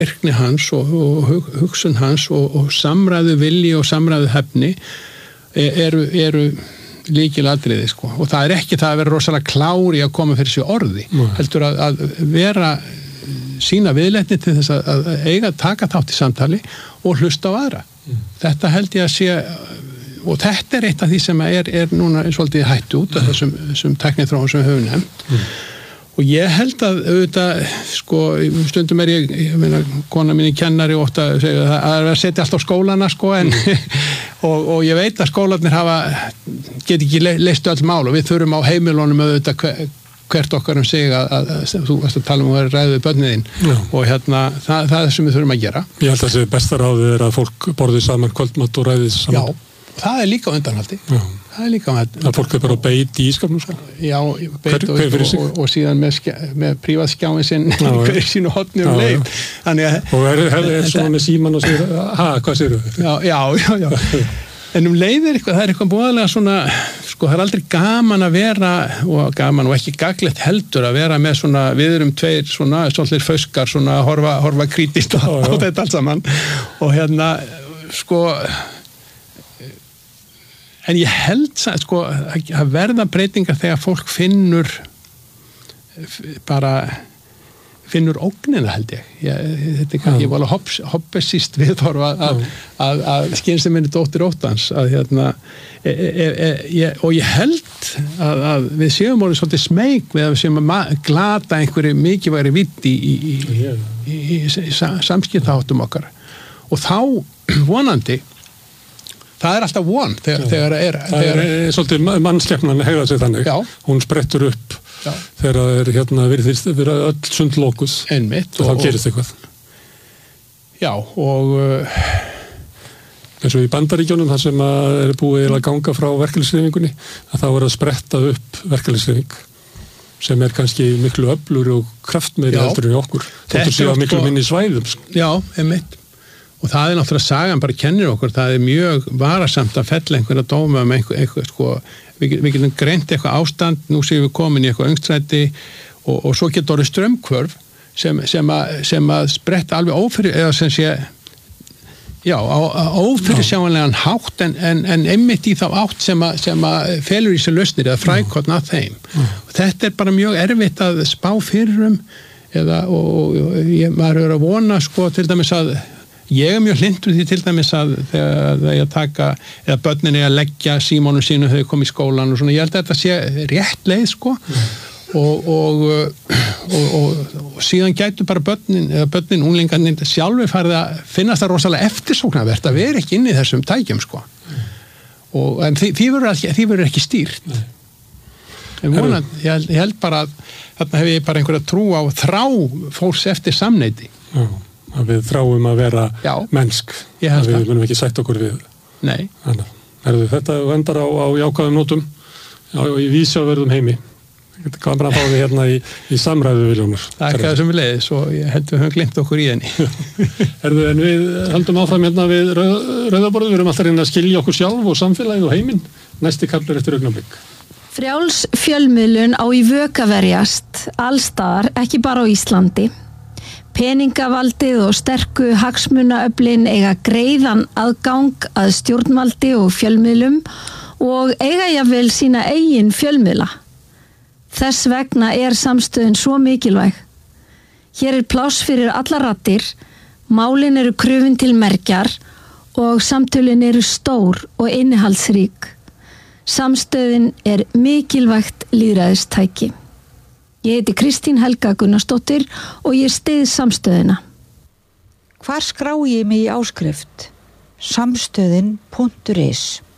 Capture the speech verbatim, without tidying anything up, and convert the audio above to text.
virkni hans og, og hugsun hans og, og samræðu vilji og samræðu hefni eru, eru lykilatriði sko. Og það er ekki það að vera rosalega klár í að koma fyrir sig orði, mm. heldur að, að vera sína viðleitni til þess að, að eiga taka þátt í samtali og hlusta á aðra. Mm. Þetta held ég að sé, og þetta er eitt af því sem er, er núna svolítið hættu út af þessum, þessum tekniþróun sem við höfum nefnt. Mm. Og ég held að auðvitað, sko, stundum er ég, ég meina, kona mín í kennari og ótt að segja að það er að setja allt á skólana, sko, en og, og ég veit að skólarnir hafa, get ekki le, leist öll mál og við þurfum á heimilunum auðvitað hvert okkar um sig að, að, að þú varst að tala um að vera ræðið börniðinn og hérna, það, það er sem við þurfum að gera. Ég held að þessi besta ráðið er að fólk borðið saman kvöldmatt og ræðið saman. Já, það er líka undanhaldi. Já. Það er líka með... Það fólk er bara að beita í ískapnum, sko? Já, beita og, og, og, og síðan með, skjá, með prívatskjáin sinn hverju sínu hotni um leið. Þannig að... Og er, er, er svona með síman og sér, ha, hvað séru þau? Já, já, já, já. En um leið er eitthvað, það er eitthvað búðalega svona, sko, það er aldrei gaman að vera, og gaman og ekki gaglegt heldur að vera með svona, við erum tveir svona, svolítið fauskar, svona, horfa, horfa krítist á, á þetta allt saman. Og hérna, sko... En ég held sko, að verða breytingar þegar fólk finnur bara finnur ógnina held ég. Ég, þetta er kannski, ég var alveg hoppesist viðhorf að, að, að, að skynst minni dóttir óttans að hérna e, e, e, ég, og ég held að, að við séum orðið svolítið smeyk við að við séum að glata einhverju mikilvægri vitt í, í, í, í, í, í samskiptaháttum okkar og þá vonandi það er alltaf von þegar, þegar er... Það er, er svolítið mannskepnan hegða sig þannig. Já. Hún sprettur upp Já. Þegar það er hérna virðist vera öll sundlókuð. Einmitt. Og, og þá gerist eitthvað. Já, og... Uh, eins og í Bandaríkjónum, þar sem að er búið að ganga frá verkalýðshreyfingunni, að þá er að spretta upp verkalýðshreyfing sem er kannski miklu öflur og kraftmeiri heldur en okkur. Þetta séu að miklu minni svæðum. Já, einmitt. Og það er náttúrulega sagan bara kennir okkur, það er mjög varasamt að fella einhverja dóma um einhver, einhver sko, við, við getum greint eitthvað ástand, nú séum við komin í eitthvað öngstræti og, og svo getur orðið strömmkvörf sem, sem, að, sem að spretta alveg ófyrir, eða sem sé, já, á, á ófyrirsjáanlegan hátt en, en, en einmitt í þá átt sem að, sem að felur í sér lausnir eða frækotna að þeim. Já. Og þetta er bara mjög erfitt að spá fyrir um, eða, og, og ég, maður er að vona, sko, til dæmis að ég er mjög hlindur því til dæmis að þegar það er að taka, eða börnin er að leggja símónum sínu þegar þau kom í skólan og svona, ég held að þetta sé rétt leið, sko, mm. og, og, og, og, og síðan gætu bara börnin, eða börnin, unglingarnir sjálfur farið að finnast það rosalega eftirsóknarvert að vera ekki inn í þessum tækjum, sko. Mm. Og, en því, því verður ekki, því verður ekki stýrt. Mm. En vonað, ég held, ég held bara að þarna hef ég bara einhverja trú á þrá fólks eftir samneyti. Mm. Að við þráum að vera Já, mennsk að við munum ekki sætt okkur við Nei Þannig, erðu þetta vendar á, á jákvæðum nótum Já, í vísjáverðum heimi Þetta kan bara að fá við hérna í, í samræðu Viljónur. Það er ekki það sem við leiðis og ég held við höfum glimt okkur í henni Erðu, en við höldum áfram hérna við rauð, rauðaborðu, við erum alltaf reyna að skilja okkur sjálf og samfélagið og heiminn næsti kaflur eftir augnablik. Frjáls fjölmiðlun á í vök að verjast allstaðar, ekki bara á Íslandi. Peningavaldið og sterku hagsmunaöflin eiga greiðan aðgang að stjórnvaldi og fjölmiðlum og eiga jafnvel sína eigin fjölmiðla. Þess vegna er samstöðin svo mikilvæg. Hér er pláss fyrir allar raddir, málin eru krufin til mergjar og samtölin eru stór og innihaldsrík. Samstöðin er mikilvægt lýðræðistæki. Ég heiti Kristín Helga Gunnarsdóttir og ég styð samstöðina. Hvar skrái ég mig í áskrift? samstöðin punktur is